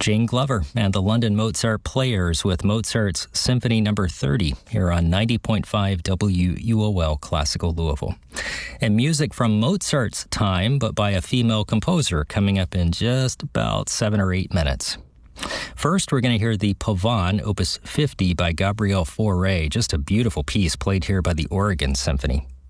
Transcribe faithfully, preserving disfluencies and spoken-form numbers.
Jane Glover and the London Mozart Players with Mozart's Symphony Number thirty here on ninety point five W U O L Classical Louisville. And music from Mozart's time, but by a female composer, coming up in just about seven or eight minutes. First, we're going to hear the Pavane, Opus fifty by Gabriel Fauré, just a beautiful piece played here by the Oregon Symphony.